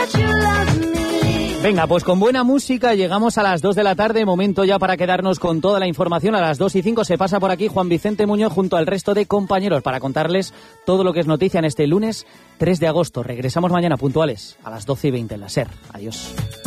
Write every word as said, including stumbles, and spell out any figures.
Venga, pues con buena música llegamos a las dos de la tarde, momento ya para quedarnos con toda la información. A las dos y cinco se pasa por aquí Juan Vicente Muñoz junto al resto de compañeros para contarles todo lo que es noticia en este lunes tres de agosto. Regresamos mañana puntuales a las doce y veinte en la SER. Adiós.